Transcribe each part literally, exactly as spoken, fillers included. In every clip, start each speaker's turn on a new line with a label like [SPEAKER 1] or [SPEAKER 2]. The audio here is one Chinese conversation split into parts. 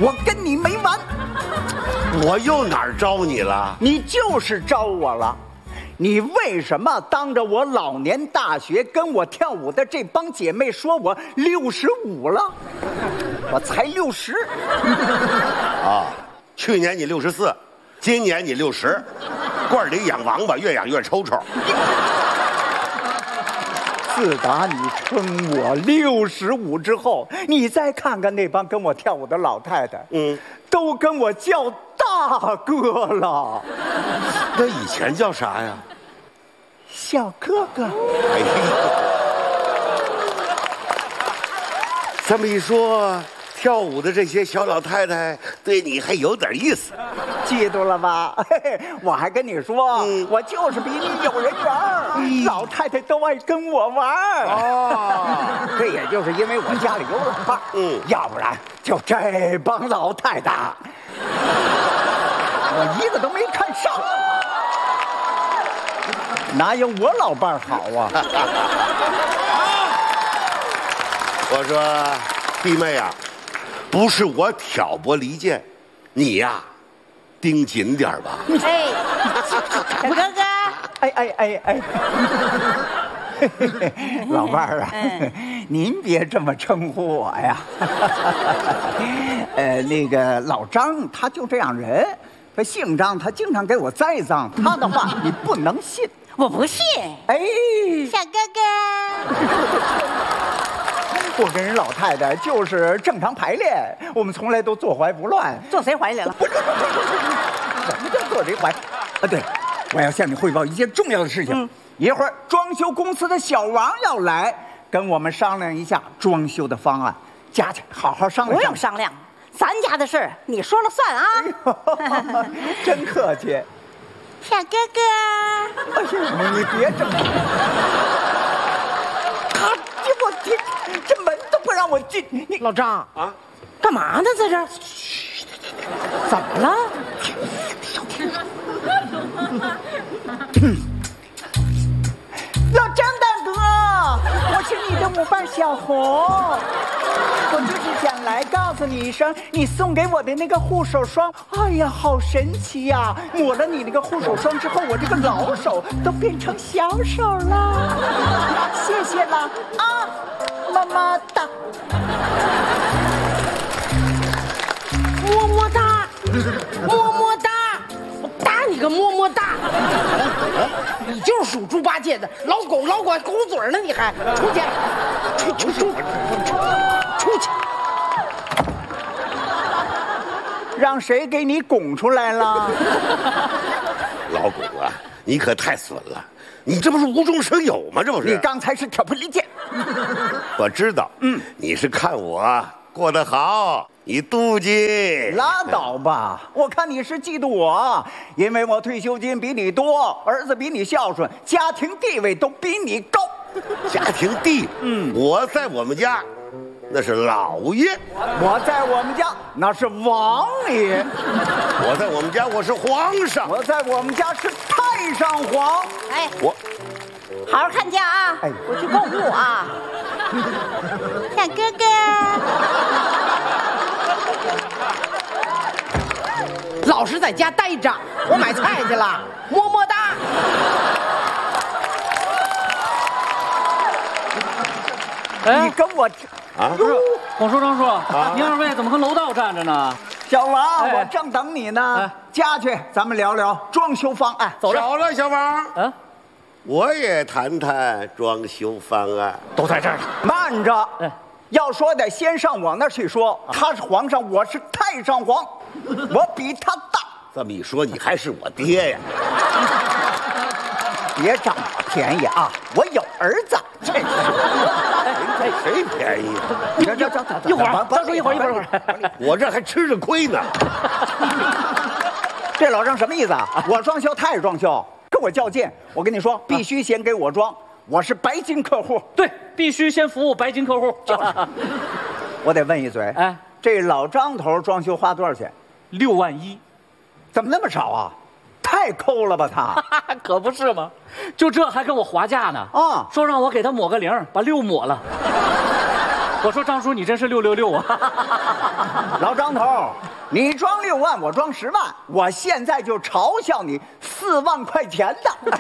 [SPEAKER 1] 我跟你没完。
[SPEAKER 2] 我又哪儿招你了？
[SPEAKER 1] 你就是招我了。你为什么当着我老年大学跟我跳舞的这帮姐妹说我六十五了？我才六十。
[SPEAKER 2] 啊，去年你六十四，今年你六十，罐里养王八，越养越抽抽。
[SPEAKER 1] 自打你称我六十五之后，你再看看那帮跟我跳舞的老太太，嗯，都跟我叫大哥了。
[SPEAKER 2] 那以前叫啥呀？
[SPEAKER 1] 小哥哥。
[SPEAKER 2] 哎呦，这么一说，跳舞的这些小老太太对你还有点意思。
[SPEAKER 1] 嫉妒了吧？嘿嘿，我还跟你说，嗯、我就是比你有人缘儿，嗯、老太太都爱跟我玩儿。哦，这也就是因为我家里有老伴儿，嗯，要不然就这帮老太太，我一个都没看上，哪有我老伴儿好啊？
[SPEAKER 2] 我说，弟妹啊，不是我挑拨离间，你呀、啊。盯紧点吧！
[SPEAKER 3] 哎，小哥哥，
[SPEAKER 1] 哎哎哎哎，老伴儿啊，嗯、您别这么称呼我呀。呃，那个老张他就这样人，他姓张，他经常给我栽赃，他的话你不能信。
[SPEAKER 3] 我不信。
[SPEAKER 1] 哎，
[SPEAKER 3] 小哥哥。
[SPEAKER 1] 我跟人老太太就是正常排练，我们从来都坐怀不乱。
[SPEAKER 3] 坐谁怀里了？
[SPEAKER 1] 不是，什么叫坐谁怀？啊，对，我要向你汇报一件重要的事情。嗯、一会儿装修公司的小王要来，跟我们商量一下装修的方案。佳佳，好好商量。
[SPEAKER 3] 不用商量，咱家的事你说了算啊。
[SPEAKER 1] 哎、真客气，
[SPEAKER 3] 小哥哥。
[SPEAKER 1] 哎呀，你别这么。他，我这这门都不让我进。你
[SPEAKER 3] 老张啊，干嘛呢？在这儿？怎么了？
[SPEAKER 1] 老张大哥，我是你的舞伴小红，我就是想来告诉你一声，你送给我的那个护手霜，哎呀，好神奇呀！抹了你那个护手霜之后，我这个老手都变成小手了。谢谢了啊，么么哒，
[SPEAKER 3] 么么哒，么么哒。打你个么么哒！你就是属猪八戒的老狗，老管狗嘴呢，你还出去，出出出出去！
[SPEAKER 1] 让谁给你拱出来了？
[SPEAKER 2] 老狗啊，你可太损了！你这不是无中生有吗？这不是？
[SPEAKER 1] 你刚才是挑拨离间。
[SPEAKER 2] 我知道，嗯，你是看我过得好。你妒忌？
[SPEAKER 1] 拉倒吧！我看你是嫉妒我，因为我退休金比你多，儿子比你孝顺，家庭地位都比你高。
[SPEAKER 2] 家庭地？嗯，我在我们家那是老爷，
[SPEAKER 1] 我在我们家那是王爷，
[SPEAKER 2] 我在我们家我是皇上，
[SPEAKER 1] 我在我们家是太上皇。
[SPEAKER 3] 哎，
[SPEAKER 2] 我
[SPEAKER 3] 好好看家啊！哎，我去购物啊，小哥哥。老实在家待着，我买菜去了，么么哒。
[SPEAKER 1] 哎，你跟我
[SPEAKER 4] 啊？不是，广叔张叔，啊、您二位怎么跟楼道站着呢？
[SPEAKER 1] 小王，哎、我正等你呢。哎、家去，咱们聊聊装修方案。
[SPEAKER 2] 走着。好了，小王。嗯、啊，我也谈谈装修方案。
[SPEAKER 1] 都在这儿呢。慢着。哎。要说得先上我那儿去说，他是皇上，我是太上皇，我比他大。
[SPEAKER 2] 这么一说，你还是我爹呀？
[SPEAKER 1] 别占我便宜啊！我有儿子。这
[SPEAKER 2] 谁谁便宜？
[SPEAKER 1] 你这这这，
[SPEAKER 3] 一会儿，再说一会儿，一会儿，一会
[SPEAKER 2] 儿，我这还吃着亏呢。
[SPEAKER 1] 这老张什么意思啊？我装修，他也装修，跟我较劲。我跟你说，必须先给我装。我是白金客户，
[SPEAKER 4] 对，必须先服务白金客户。
[SPEAKER 1] 我得问一嘴，哎，这老张头装修花多少钱？
[SPEAKER 4] 六万一，
[SPEAKER 1] 怎么那么少啊？太抠了吧他！
[SPEAKER 4] 可不是吗？就这还跟我划价呢啊！说让我给他抹个零，把六抹了。 我说张叔，你真是六六六啊！
[SPEAKER 1] 老张头，你装六万，我装十万，我现在就嘲笑你四万块钱的。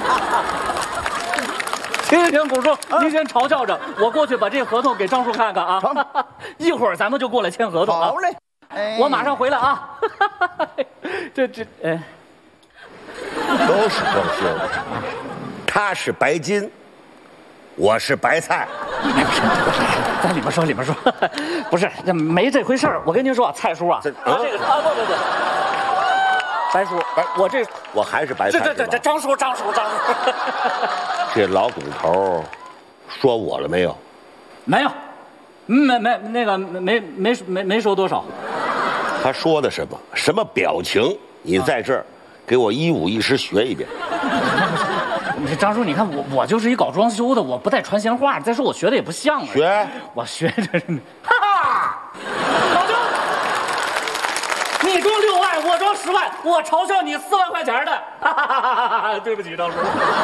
[SPEAKER 4] 行行，古叔，您先嘲笑着，我过去把这合同给张叔看看啊。一会儿咱们就过来签合同啊。
[SPEAKER 1] 好嘞，哎、
[SPEAKER 4] 我马上回来啊。这这，哎，
[SPEAKER 2] 都是装修的，他是白金，我是白菜。
[SPEAKER 4] 在里面说，里面说，不是，这没这回事儿。我跟您说啊，蔡叔啊，他这个啊，不不不，白叔，白，我这
[SPEAKER 2] 我还是白菜。
[SPEAKER 4] 这这这这，张叔，张叔，张叔。
[SPEAKER 2] 这老骨头说我了没有？
[SPEAKER 4] 没有，没没那个没没没没说多少。
[SPEAKER 2] 他说的什么？什么表情？你在这儿给我一五一十学一遍。
[SPEAKER 4] 张叔，你看我我就是一搞装修的，我不带传闲话。再说我学的也不像啊。
[SPEAKER 2] 学，
[SPEAKER 4] 我学着是，哈哈，老张，你装六万，我装十万，我嘲笑你四万块钱的，哈哈哈哈哈！对不起，张叔。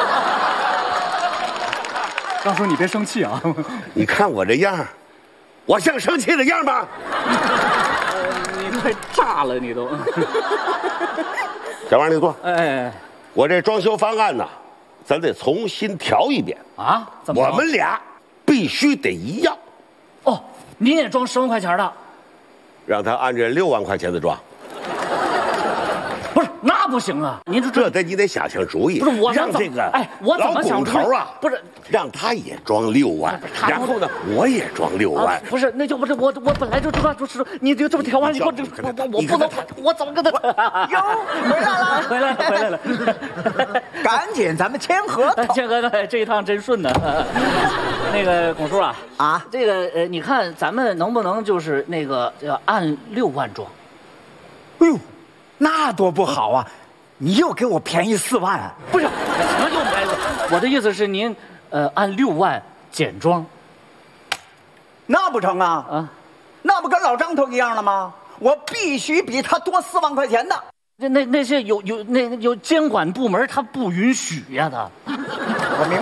[SPEAKER 4] 张叔，你别生气啊！
[SPEAKER 2] 你看我这样，我像生气的样吗？
[SPEAKER 4] 你快炸了，你都。
[SPEAKER 2] 小王，你坐。
[SPEAKER 4] 哎，
[SPEAKER 2] 我这装修方案呢，咱得重新调一遍
[SPEAKER 4] 啊！怎么？
[SPEAKER 2] 我们俩必须得一样。
[SPEAKER 4] 哦，您也装十万块钱的，
[SPEAKER 2] 让他按这六万块钱的装。
[SPEAKER 4] 不是，那不行啊！您这
[SPEAKER 2] 这得你得想想主意。
[SPEAKER 4] 不是我
[SPEAKER 2] 让这个
[SPEAKER 4] 哎，我怎么想
[SPEAKER 2] 老头啊？
[SPEAKER 4] 不是，
[SPEAKER 2] 让他也装六万，然后呢，我也装六万。
[SPEAKER 4] 啊、不是，那就不是我，我本来就知道，就是你就这么调完以后，这我我我不能，我怎么跟他？
[SPEAKER 1] 哟，回来了，
[SPEAKER 4] 回来了，回来了！
[SPEAKER 1] 赶紧，咱们签合同。
[SPEAKER 4] 签合同，这一趟真顺呢。那个龚叔啊，
[SPEAKER 1] 啊，
[SPEAKER 4] 这个呃，你看咱们能不能就是那个要按六万装？
[SPEAKER 1] 哎呦，那多不好啊！你又给我便宜四万、啊，
[SPEAKER 4] 不是什么又便宜？我的意思是您呃按六万减装，
[SPEAKER 1] 那不成啊？
[SPEAKER 4] 啊，
[SPEAKER 1] 那不跟老张头一样了吗？我必须比他多四万块钱的。
[SPEAKER 4] 那那那些有有那有监管部门他不允许呀、啊，他。
[SPEAKER 1] 我明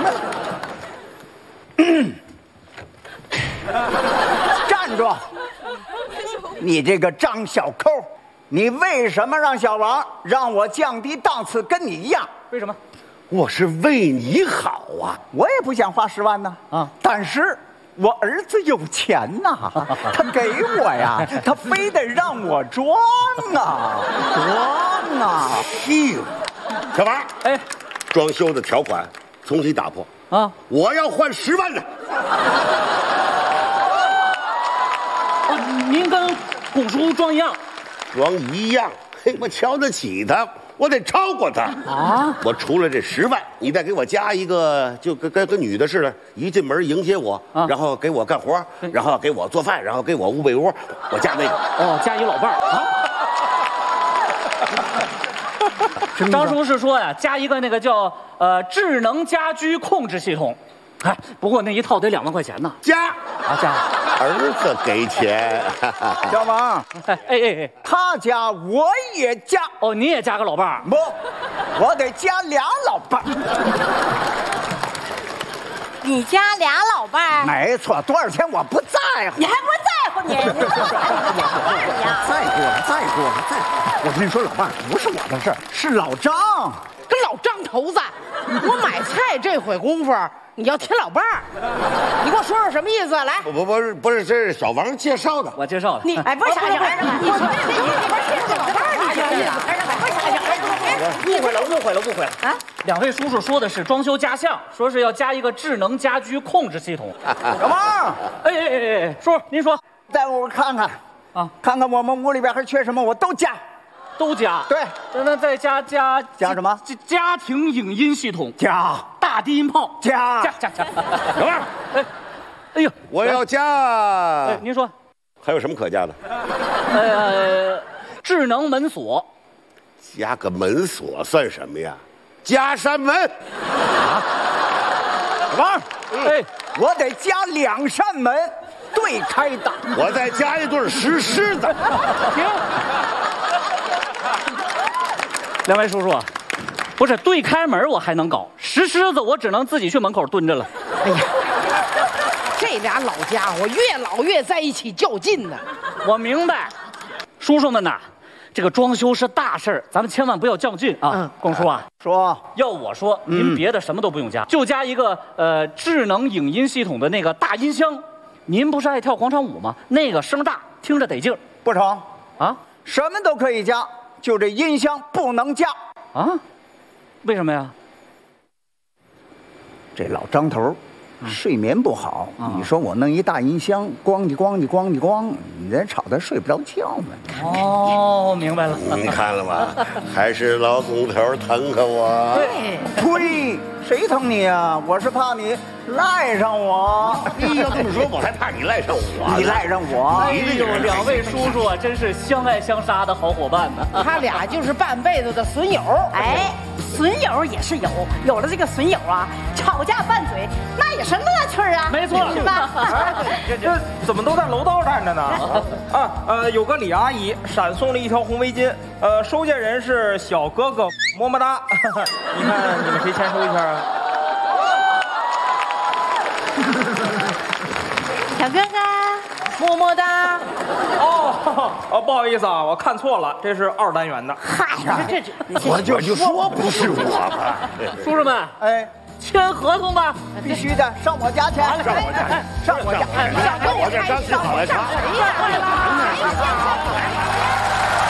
[SPEAKER 1] 白了。站住！你这个张小抠！你为什么让小王让我降低档次，跟你一样？
[SPEAKER 4] 为什么？
[SPEAKER 2] 我是为你好啊！
[SPEAKER 1] 我也不想花十万呢啊！但是我儿子有钱呐，他给我呀，他非得让我装啊，装啊！
[SPEAKER 2] 屁！小王，
[SPEAKER 4] 哎，
[SPEAKER 2] 装修的条款重新打破啊！我要换十万的。
[SPEAKER 4] 哦，您跟龚叔装一样。
[SPEAKER 2] 装一样，嘿，我瞧得起他，我得超过他啊！我除了这十万，你再给我加一个，就跟跟跟女的似的，一进门迎接我，啊、然后给我干活，然后给我做饭，然后给我捂被窝，我加那个。
[SPEAKER 4] 哦，加一老伴儿啊！张叔是说呀，加一个那个叫呃智能家居控制系统。哎，不过那一套得两万块钱呢。
[SPEAKER 2] 加
[SPEAKER 4] 啊加，
[SPEAKER 2] 儿子给钱。
[SPEAKER 1] 小王，
[SPEAKER 4] 哎哎哎，
[SPEAKER 1] 他加我也加。
[SPEAKER 4] 哦，你也加个老伴儿？
[SPEAKER 1] 不，我得加俩老伴儿。
[SPEAKER 5] 你加俩老伴儿？
[SPEAKER 1] 没错，多少钱我不在乎。
[SPEAKER 5] 你还不在乎你？你在乎呀？
[SPEAKER 1] 在乎了，在乎了，在乎。我跟你说，老伴儿不是我的事儿，是老张。
[SPEAKER 3] 跟老张头子，我买菜这会功夫。你要添老伴儿，你给我说说什么意思？来，
[SPEAKER 2] 不不不是不是，这是小王介绍的，
[SPEAKER 4] 我介绍的。
[SPEAKER 3] 你
[SPEAKER 5] 哎，不是小孩儿的，
[SPEAKER 3] 你说你你你不是老伴儿，你这意思？
[SPEAKER 5] 不是小孩儿，
[SPEAKER 4] 误会了，误会了，误会了啊！两位叔叔说的是装修加项，说是要加一个智能家居控制系统。
[SPEAKER 1] 小王，
[SPEAKER 4] 哎哎哎哎，叔，您说，
[SPEAKER 1] 带我看看啊，看看我们屋里边还缺什么，我都加。
[SPEAKER 4] 都加。
[SPEAKER 1] 对，
[SPEAKER 4] 那再加加
[SPEAKER 1] 加什么？
[SPEAKER 4] 家庭影音系统
[SPEAKER 1] 加，
[SPEAKER 4] 大低音炮
[SPEAKER 1] 加
[SPEAKER 4] 加加加。小王，哎，哎呦，
[SPEAKER 2] 我要加。
[SPEAKER 4] 哎，您说，
[SPEAKER 2] 还有什么可加的？
[SPEAKER 4] 呃，智能门锁。
[SPEAKER 2] 加个门锁算什么呀？加扇门。啊，
[SPEAKER 1] 小王，
[SPEAKER 4] 哎，
[SPEAKER 1] 我得加两扇门，对开的。
[SPEAKER 2] 我再加一对石狮子。
[SPEAKER 4] 停。两位叔叔，不是对开门我还能搞，石狮子我只能自己去门口蹲着了。
[SPEAKER 3] 哎呀，这这俩老家伙越老越在一起较劲呢。
[SPEAKER 4] 我明白，叔叔们呐，这个装修是大事儿，咱们千万不要较劲啊。嗯，龚叔啊，
[SPEAKER 1] 说
[SPEAKER 4] 要我说，您别的什么都不用加，就加一个呃智能影音系统的那个大音箱。您不是爱跳广场舞吗？那个声大，听着得劲儿。
[SPEAKER 1] 不成
[SPEAKER 4] 啊，
[SPEAKER 1] 什么都可以加，就这音箱不能加
[SPEAKER 4] 啊？为什么呀？
[SPEAKER 1] 这老张头。睡眠不好，你说我弄一大音箱，咣叽咣叽咣叽咣，人吵得睡不着觉呢。
[SPEAKER 4] 哦，明白了。
[SPEAKER 2] 你看了吧？还是老工头疼可我。
[SPEAKER 1] 对，呸！谁疼你啊？我是怕你赖上我。
[SPEAKER 2] 你要这么说，我还怕你赖上我。
[SPEAKER 1] 你赖上我。
[SPEAKER 4] 哎呦，两位叔叔啊，真是相爱相杀的好伙伴呢。
[SPEAKER 3] 他俩就是半辈子的损友。
[SPEAKER 5] 哎，损友也是有，有了这个损友啊，吵架拌嘴那也是乐趣啊。
[SPEAKER 4] 没错，
[SPEAKER 5] 是吧？
[SPEAKER 6] 这这怎么都在楼道站着呢？啊呃，有个李阿姨闪送了一条红围巾，呃，收件人是小哥哥，么么哒。你看你们谁签收一下啊？
[SPEAKER 5] 小哥哥，
[SPEAKER 3] 么么哒。
[SPEAKER 6] 哦哦，不好意思啊，我看错了，这是二单元的。
[SPEAKER 5] 嗨，这这
[SPEAKER 2] 我就就说不是我吧。
[SPEAKER 4] 叔叔们，
[SPEAKER 1] 哎，
[SPEAKER 4] 签合同吧，
[SPEAKER 1] 必须的，上我家签，
[SPEAKER 2] 上我家，
[SPEAKER 1] 上我家，
[SPEAKER 2] 上我家，张起好来查。
[SPEAKER 5] 谁呀？